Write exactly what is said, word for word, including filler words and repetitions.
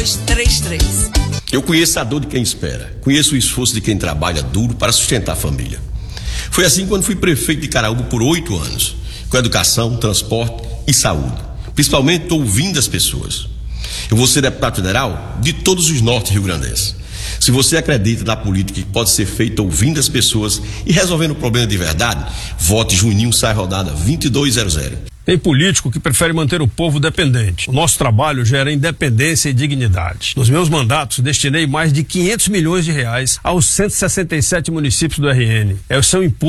três três. Eu conheço a dor de quem espera, conheço o esforço de quem trabalha duro para sustentar a família. Foi assim quando fui prefeito de Caraúba por oito anos, com educação, transporte e saúde. Principalmente estou ouvindo as pessoas. Eu vou ser deputado federal de todos os norte rio-grandenses. Se você acredita na política que pode ser feita ouvindo as pessoas e resolvendo o problema de verdade, vote Juninho Sai Rodada vinte e dois zero zero. Tem político que prefere manter o povo dependente. O nosso trabalho gera independência e dignidade. Nos meus mandatos, destinei mais de quinhentos milhões de reais aos cento e sessenta e sete municípios do R N. É o seu imposto